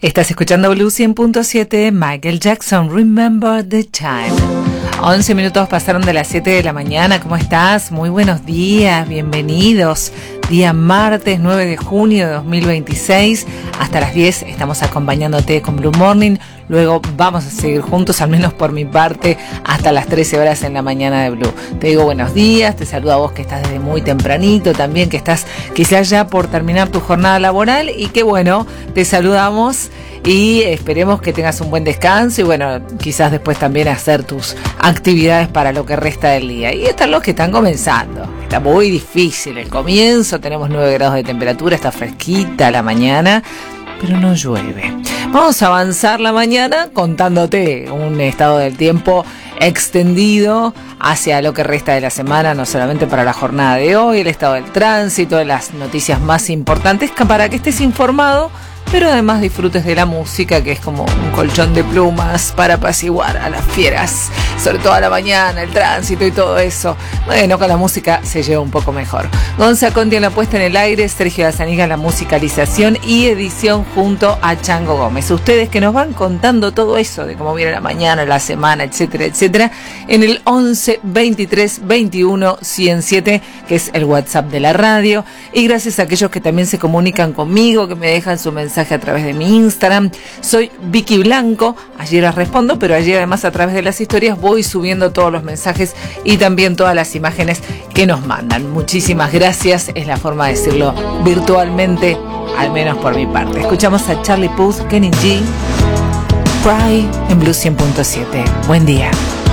Estás escuchando Blue 100.7, Michael Jackson, Remember the Time. 11 minutos pasaron de las 7 de la mañana. ¿Cómo estás? Muy buenos días, bienvenidos. Día martes 9 de junio de 2026. Hasta las 10 estamos acompañándote con Blue Morning. Luego vamos a seguir juntos, al menos por mi parte, hasta las 13 horas en la mañana de Blue. Te digo buenos días, te saludo a vos que estás desde muy tempranito, también que estás quizás ya por terminar tu jornada laboral y que bueno, te saludamos y esperemos que tengas un buen descanso y bueno, quizás después también hacer tus actividades para lo que resta del día. Y están los que están comenzando. Está muy difícil el comienzo, tenemos 9 grados de temperatura, está fresquita la mañana, pero no llueve. Vamos a avanzar la mañana contándote un estado del tiempo extendido hacia lo que resta de la semana, no solamente para la jornada de hoy, el estado del tránsito, las noticias más importantes para que estés informado, pero además disfrutes de la música, que es como un colchón de plumas para apaciguar a las fieras, sobre todo a la mañana, el tránsito y todo eso. Bueno, con la música se lleva un poco mejor. Gonza Conti en la puesta en el aire, Sergio Dazaniga en la musicalización y edición junto a Chango Gómez. Ustedes que nos van contando todo eso de cómo viene la mañana, la semana, etcétera, etcétera, en el 11 23 21 107, que es el WhatsApp de la radio. Y gracias a aquellos que también se comunican conmigo, que me dejan su mensaje a través de mi Instagram. Soy Vicky Blanco, ayer las respondo, pero ayer además a través de las historias voy subiendo todos los mensajes y también todas las imágenes que nos mandan. Muchísimas gracias, es la forma de decirlo virtualmente, al menos por mi parte. Escuchamos a Charlie Puth, Kenny G, Cry en Blue 100.7. Buen día.